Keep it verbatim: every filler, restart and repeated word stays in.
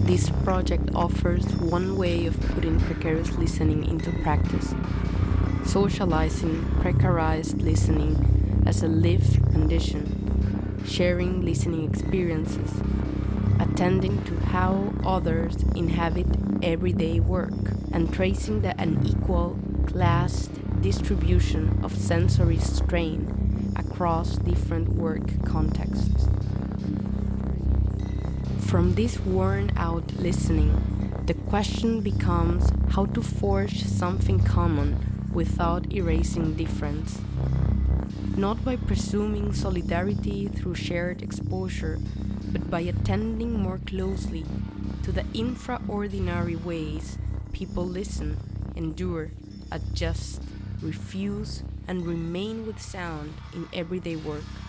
this project offers one way of putting precarious listening into practice, socializing precarized listening as a lived condition, sharing listening experiences, attending to how others inhabit everyday work, and tracing the unequal class distribution of sensory strain across different work contexts. From this worn-out listening, the question becomes how to forge something common without erasing difference. Not by presuming solidarity through shared exposure, but by attending more closely to the infraordinary ways people listen, endure, adjust, refuse, and remain with sound in everyday work.